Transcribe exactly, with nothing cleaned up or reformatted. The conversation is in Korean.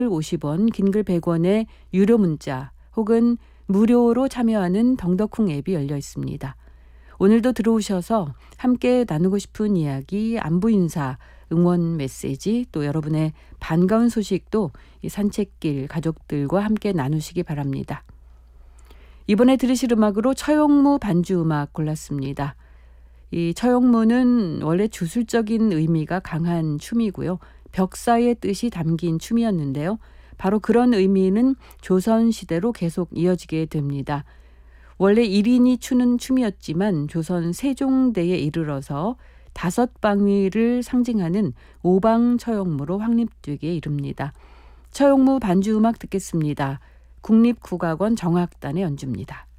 오십 원, 긴 글 백 원의 유료 문자 혹은 무료로 참여하는 덩더쿵 앱이 열려 있습니다. 오늘도 들어오셔서 함께 나누고 싶은 이야기, 안부 인사, 응원 메시지, 또 여러분의 반가운 소식도 이 산책길 가족들과 함께 나누시기 바랍니다. 이번에 들으실 음악으로 처용무 반주 음악 골랐습니다. 이 처용무는 원래 주술적인 의미가 강한 춤이고요. 벽사의 뜻이 담긴 춤이었는데요. 바로 그런 의미는 조선시대로 계속 이어지게 됩니다. 원래 일 인이 추는 춤이었지만 조선 세종대에 이르러서 다섯 방위를 상징하는 오방처용무로 확립되게 이릅니다. 처용무 반주 음악 듣겠습니다. 국립국악원 정악단의 연주입니다.